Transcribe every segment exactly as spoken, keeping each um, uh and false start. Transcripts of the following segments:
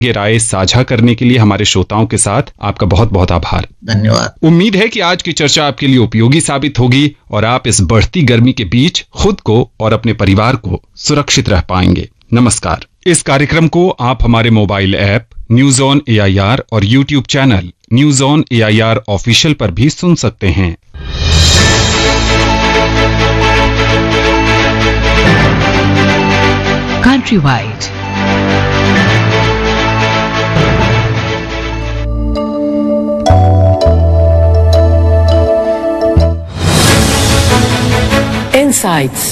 ये राय साझा करने के लिए हमारे श्रोताओं के साथ आपका बहुत बहुत आभार। धन्यवाद। उम्मीद है कि आज की चर्चा आपके लिए उपयोगी साबित होगी और आप इस बढ़ती गर्मी के बीच खुद को और अपने परिवार को सुरक्षित रह पाएंगे। नमस्कार। इस कार्यक्रम को आप हमारे mobile app news on A I R और YouTube channel news on A I R official पर भी सुन सकते हैं। Countrywide. Insights.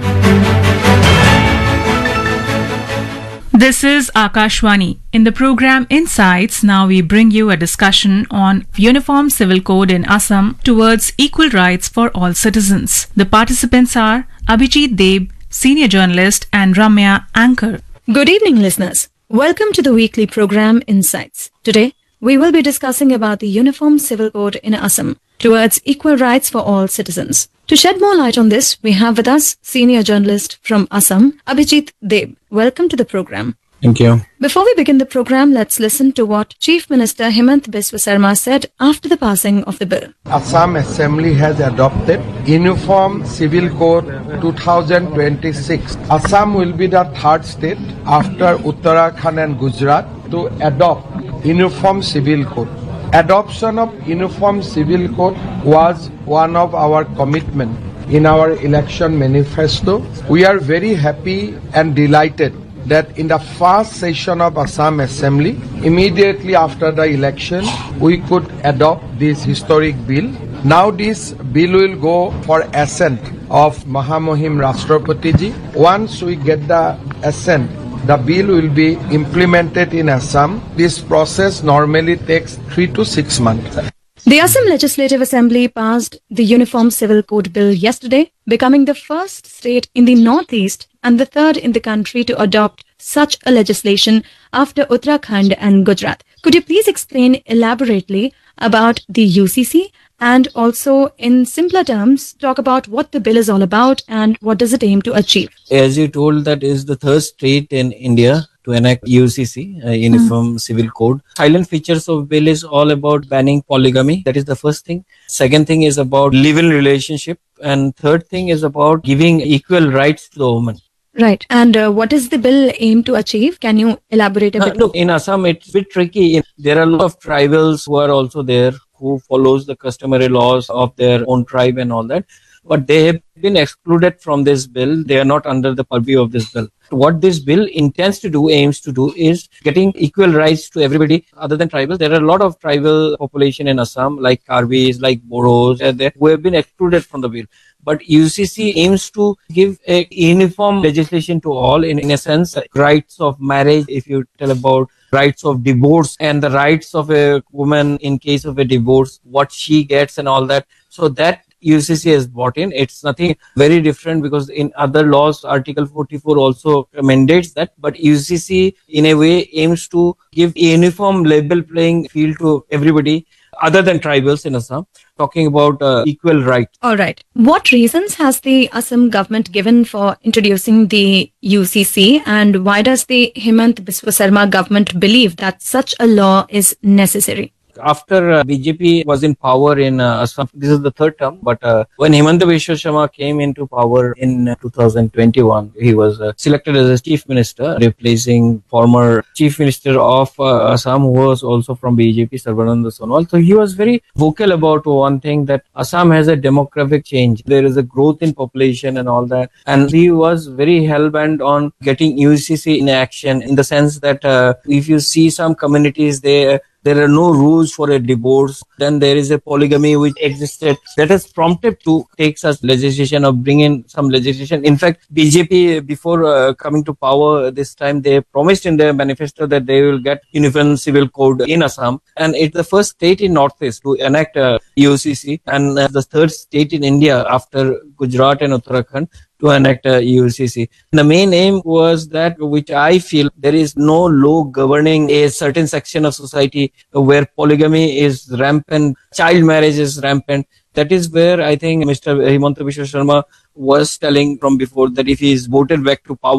This is Akashwani. In the program Insights, now we bring you a discussion on Uniform Civil Code in Assam towards equal rights for all citizens. The participants are Abhijit Deb, senior journalist, and Ramya, anchor. Good evening, listeners. Welcome to the weekly program Insights. Today, we will be discussing about the Uniform Civil Code in Assam towards equal rights for all citizens. To shed more light on this, we have with us senior journalist from Assam, Abhijit Deb. Welcome to the program. Thank you. Before we begin the program, let's listen to what Chief Minister Himant Biswa Sarma said after the passing of the bill. Assam Assembly has adopted Uniform Civil Code twenty twenty-six. Assam will be the third state after Uttarakhand and Gujarat to adopt Uniform Civil Code. Adoption of Uniform Civil Code was one of our commitment in our election manifesto. We are very happy and delighted that in the first session of Assam Assembly, immediately after the election, we could adopt this historic bill. Now this bill will go for assent of Mahamuhim Rashtrapati ji. Once we get the assent, the bill will be implemented in Assam. This process normally takes three to six months. The Assam Legislative Assembly passed the Uniform Civil Code Bill yesterday, becoming the first state in the northeast and the third in the country to adopt such a legislation after Uttarakhand and Gujarat. Could you please explain elaborately about the U C C and also in simpler terms talk about what the bill is all about and what does it aim to achieve? As you told, that is the third state in India to enact U C C, uh, Uniform mm. Civil Code. Silent features of bill is all about banning polygamy. That is the first thing. Second thing is about live-in relationship. And third thing is about giving equal rights to the woman. Right. And uh, what does the bill aim to achieve? Can you elaborate a bit? Uh, look, in Assam, it's a bit tricky. There are a lot of tribals who are also there, who follows the customary laws of their own tribe and all that. But they have been excluded from this bill. They are not under the purview of this bill. What this bill intends to do, aims to do, is getting equal rights to everybody other than tribal. There are a lot of tribal population in Assam, like Karbis, like Boros, who have been excluded from the bill. But U C C aims to give a uniform legislation to all, in, in a sense, rights of marriage, if you tell about rights of divorce and the rights of a woman in case of a divorce, what she gets and all that. So that U C C has brought in. It's nothing very different because in other laws, Article forty-four also mandates that. But U C C in a way aims to give a uniform level playing field to everybody other than tribals in Assam, talking about uh, equal rights. All right. What reasons has the Assam government given for introducing the U C C, and why does the Himant Biswa Sarma government believe that such a law is necessary? After uh, B J P was in power in uh, Assam, this is the third term, but uh, when Himanta Biswa Sarma came into power in uh, two thousand twenty-one, he was uh, selected as a chief minister, replacing former chief minister of uh, Assam, who was also from B J P, Sarbananda Sonowal. So he was very vocal about one thing, that Assam has a demographic change. There is a growth in population and all that. And he was very hell-bent on getting U C C in action, in the sense that uh, if you see some communities, they there are no rules for a divorce. Then there is a polygamy which existed. That has prompted to take such legislation or bring in some legislation. In fact, B J P, before uh, coming to power this time, they promised in their manifesto that they will get Uniform Civil Code in Assam. And it's the first state in Northeast to enact uh, U C C, and uh, the third state in India after Gujarat and Uttarakhand to enact a U C C. The main aim was that, which I feel, there is no law governing a certain section of society where polygamy is rampant, child marriage is rampant. That is where I think Mister Himanta Biswa Sarma was telling from before that if he is voted back to power,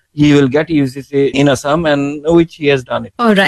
he will get U C C in Assam, and which he has done it. All right.